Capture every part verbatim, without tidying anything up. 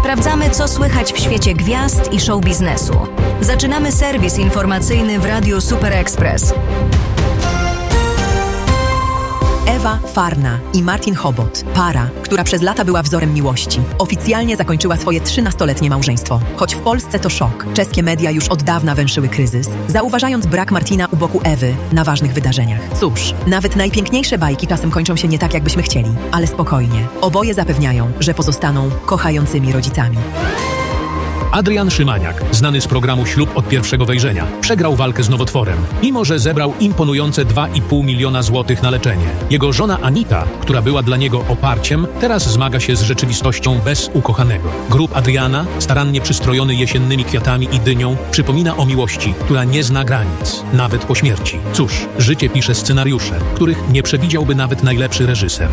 Sprawdzamy, co słychać w świecie gwiazd i show biznesu. Zaczynamy serwis informacyjny w Radiu Super Express. Ewa Farna i Martin Chobot, para, która przez lata była wzorem miłości, oficjalnie zakończyła swoje trzynastoletnie małżeństwo. Choć w Polsce to szok, czeskie media już od dawna węszyły kryzys, zauważając brak Martina u boku Ewy na ważnych wydarzeniach. Cóż, nawet najpiękniejsze bajki czasem kończą się nie tak, jakbyśmy chcieli, ale spokojnie. Oboje zapewniają, że pozostaną kochającymi rodzicami. Adrian Szymaniak, znany z programu Ślub od pierwszego wejrzenia, przegrał walkę z nowotworem, mimo że zebrał imponujące dwa i pół miliona złotych na leczenie. Jego żona Anita, która była dla niego oparciem, teraz zmaga się z rzeczywistością bez ukochanego. Grób Adriana, starannie przystrojony jesiennymi kwiatami i dynią, przypomina o miłości, która nie zna granic, nawet po śmierci. Cóż, życie pisze scenariusze, których nie przewidziałby nawet najlepszy reżyser.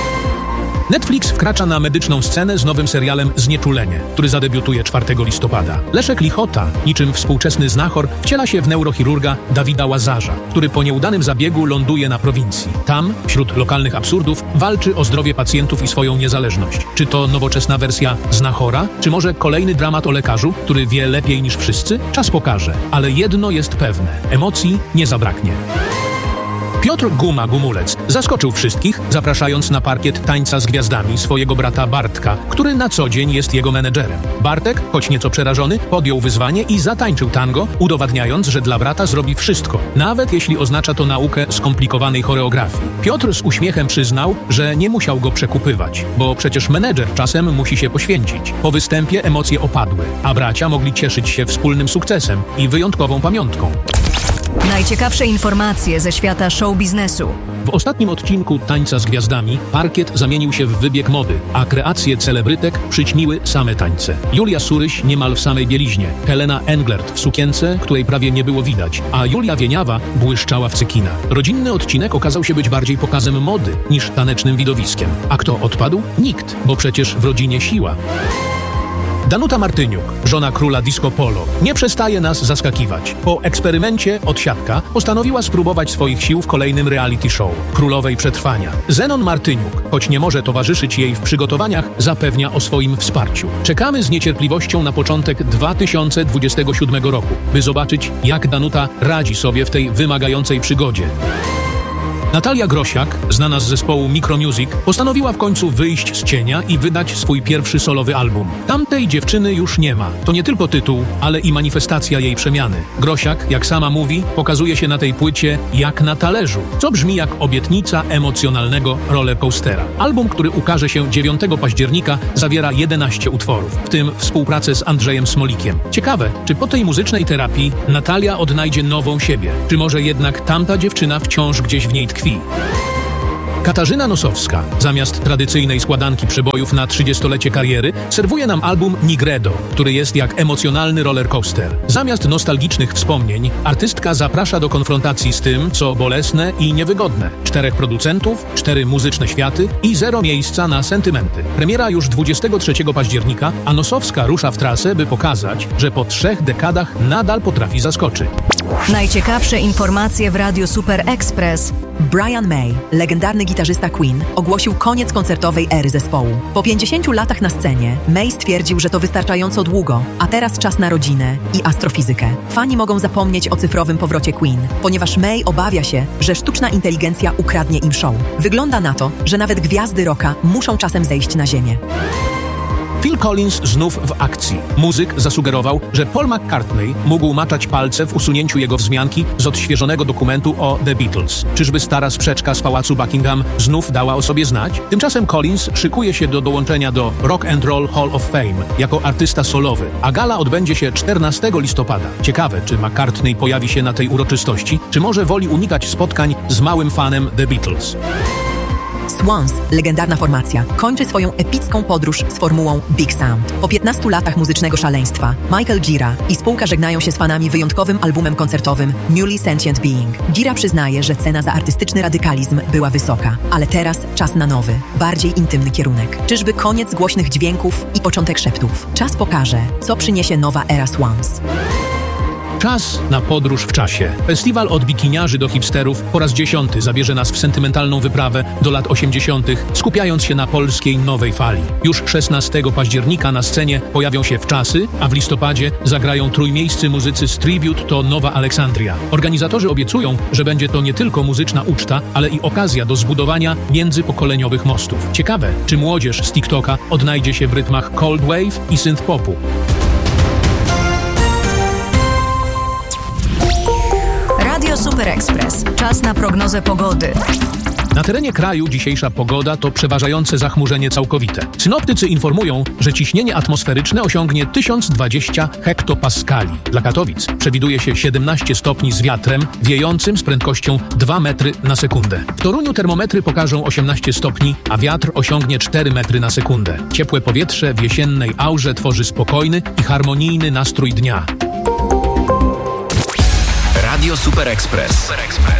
Netflix wkracza na medyczną scenę z nowym serialem Znieczulenie, który zadebiutuje czwartego listopada. Leszek Lichota, niczym współczesny znachor, wciela się w neurochirurga Dawida Łazarza, który po nieudanym zabiegu ląduje na prowincji. Tam, wśród lokalnych absurdów, walczy o zdrowie pacjentów i swoją niezależność. Czy to nowoczesna wersja znachora, czy może kolejny dramat o lekarzu, który wie lepiej niż wszyscy? Czas pokaże, ale jedno jest pewne – emocji nie zabraknie. Piotr Guma Gumulec zaskoczył wszystkich, zapraszając na parkiet Tańca z Gwiazdami swojego brata Bartka, który na co dzień jest jego menedżerem. Bartek, choć nieco przerażony, podjął wyzwanie i zatańczył tango, udowadniając, że dla brata zrobi wszystko, nawet jeśli oznacza to naukę skomplikowanej choreografii. Piotr z uśmiechem przyznał, że nie musiał go przekupywać, bo przecież menedżer czasem musi się poświęcić. Po występie emocje opadły, a bracia mogli cieszyć się wspólnym sukcesem i wyjątkową pamiątką. Najciekawsze informacje ze świata show biznesu. W ostatnim odcinku Tańca z Gwiazdami parkiet zamienił się w wybieg mody, a kreacje celebrytek przyćmiły same tańce. Julia Suryś niemal w samej bieliźnie, Helena Englert w sukience, której prawie nie było widać, a Julia Wieniawa błyszczała w cekinach. Rodzinny odcinek okazał się być bardziej pokazem mody niż tanecznym widowiskiem. A kto odpadł? Nikt, bo przecież w rodzinie siła. Danuta Martyniuk, żona króla disco polo, nie przestaje nas zaskakiwać. Po eksperymencie Odsiadka postanowiła spróbować swoich sił w kolejnym reality show – Królowej Przetrwania. Zenon Martyniuk, choć nie może towarzyszyć jej w przygotowaniach, zapewnia o swoim wsparciu. Czekamy z niecierpliwością na początek dwa tysiące dwudziestego siódmego roku, by zobaczyć, jak Danuta radzi sobie w tej wymagającej przygodzie. Natalia Grosiak, znana z zespołu Micromusic, postanowiła w końcu wyjść z cienia i wydać swój pierwszy solowy album. Tamtej dziewczyny już nie ma. To nie tylko tytuł, ale i manifestacja jej przemiany. Grosiak, jak sama mówi, pokazuje się na tej płycie jak na talerzu, co brzmi jak obietnica emocjonalnego rollercoastera. Album, który ukaże się dziewiątego października, zawiera jedenaście utworów, w tym współpracę z Andrzejem Smolikiem. Ciekawe, czy po tej muzycznej terapii Natalia odnajdzie nową siebie, czy może jednak tamta dziewczyna wciąż gdzieś w niej tkwi. Katarzyna Nosowska, zamiast tradycyjnej składanki przebojów na trzydziestolecie kariery, serwuje nam album Nigredo, który jest jak emocjonalny rollercoaster. Zamiast nostalgicznych wspomnień, artystka zaprasza do konfrontacji z tym, co bolesne i niewygodne. Czterech producentów, cztery muzyczne światy i zero miejsca na sentymenty. Premiera już dwudziestego trzeciego października, a Nosowska rusza w trasę, by pokazać, że po trzech dekadach nadal potrafi zaskoczyć. Najciekawsze informacje w Radiu Super Express. Brian May, legendarny gitarzysta Queen, ogłosił koniec koncertowej ery zespołu. Po pięćdziesięciu latach na scenie, May stwierdził, że to wystarczająco długo, a teraz czas na rodzinę i astrofizykę. Fani mogą zapomnieć o cyfrowym powrocie Queen, ponieważ May obawia się, że sztuczna inteligencja ukradnie im show. Wygląda na to, że nawet gwiazdy rocka muszą czasem zejść na ziemię. Phil Collins znów w akcji. Muzyk zasugerował, że Paul McCartney mógł maczać palce w usunięciu jego wzmianki z odświeżonego dokumentu o The Beatles. Czyżby stara sprzeczka z pałacu Buckingham znów dała o sobie znać? Tymczasem Collins szykuje się do dołączenia do Rock and Roll Hall of Fame jako artysta solowy, a gala odbędzie się czternastego listopada. Ciekawe, czy McCartney pojawi się na tej uroczystości, czy może woli unikać spotkań z małym fanem The Beatles. Swans, legendarna formacja, kończy swoją epicką podróż z formułą Big Sound. Po piętnastu latach muzycznego szaleństwa Michael Gira i spółka żegnają się z fanami wyjątkowym albumem koncertowym Newly Sentient Being. Gira przyznaje, że cena za artystyczny radykalizm była wysoka, ale teraz czas na nowy, bardziej intymny kierunek. Czyżby koniec głośnych dźwięków i początek szeptów? Czas pokaże, co przyniesie nowa era Swans. Czas na podróż w czasie. Festiwal od bikiniarzy do hipsterów po raz dziesiąty zabierze nas w sentymentalną wyprawę do lat osiemdziesiątych, skupiając się na polskiej nowej fali. Już szesnastego października na scenie pojawią się Wczasy, a w listopadzie zagrają trójmiejscy muzycy z Tribute to Nowa Aleksandria. Organizatorzy obiecują, że będzie to nie tylko muzyczna uczta, ale i okazja do zbudowania międzypokoleniowych mostów. Ciekawe, czy młodzież z TikToka odnajdzie się w rytmach cold wave i synth-popu. Radio Super Express. Czas na prognozę pogody. Na terenie kraju dzisiejsza pogoda to przeważające zachmurzenie całkowite. Synoptycy informują, że ciśnienie atmosferyczne osiągnie tysiąc dwadzieścia hektopaskali. Dla Katowic przewiduje się siedemnaście stopni z wiatrem wiejącym z prędkością dwa metry na sekundę. W Toruniu termometry pokażą osiemnaście stopni, a wiatr osiągnie cztery metry na sekundę. Ciepłe powietrze w jesiennej aurze tworzy spokojny i harmonijny nastrój dnia. Radio Super Express. Super Express.